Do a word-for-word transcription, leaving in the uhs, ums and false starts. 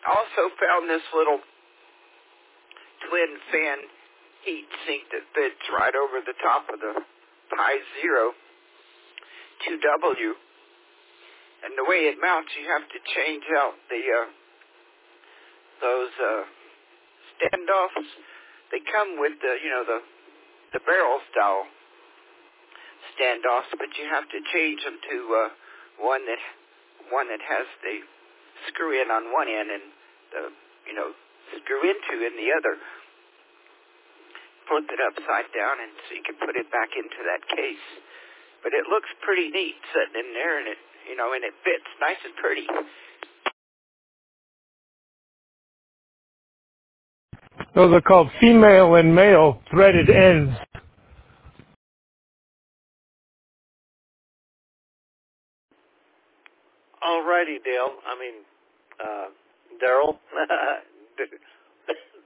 Also found this little twin fan heat sink that fits right over the top of the Pi Zero two W. And the way it mounts, you have to change out the uh, those uh, standoffs. They come with the, you know, the the barrel style standoffs, but you have to change them to uh, one that one that has the screw in on one end and the, you know, screw into in the other. Flip it upside down, and so you can put it back into that case. But it looks pretty neat sitting in there, and it, you know, and it fits nice and pretty. Those are called female and male threaded ends. All righty, Dale. I mean, uh, Daryl.